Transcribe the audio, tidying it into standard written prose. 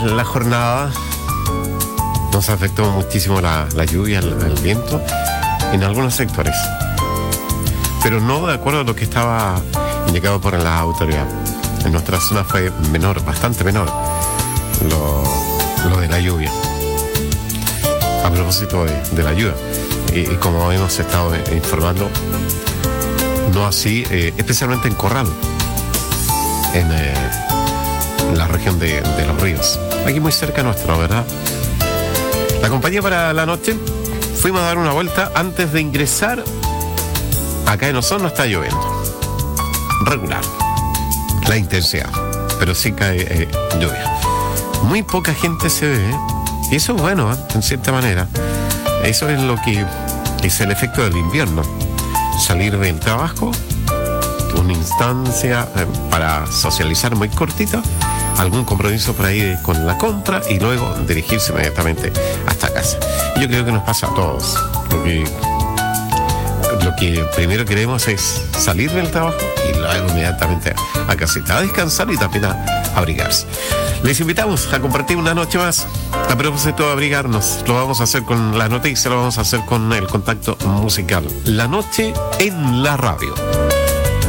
la jornada nos afectó muchísimo la lluvia, el viento en algunos sectores, pero no de acuerdo a lo que estaba indicado por la autoridad. En nuestra zona fue menor, bastante menor, lo de la lluvia. A propósito de la lluvia, y como hemos estado informando, no así, especialmente en Corral, en la región de Los Ríos, aquí muy cerca nuestro, ¿verdad? La compañía para la noche, fuimos a dar una vuelta antes de ingresar. Acá en Osorno está lloviendo, regular la intensidad, pero sí cae lluvia. Muy poca gente se ve, y eso es bueno, en cierta manera. Eso es lo que es el efecto del invierno. Salir del trabajo, una instancia para socializar muy cortita, algún compromiso por ahí con la compra y luego dirigirse inmediatamente hasta casa. Yo creo que nos pasa a todos. Lo que primero queremos es salir del trabajo y luego inmediatamente a casita, a descansar y también a abrigarse. Les invitamos a compartir una noche más. A propósito de abrigarnos, lo vamos a hacer con la noticia, lo vamos a hacer con el contacto musical. La noche en la radio.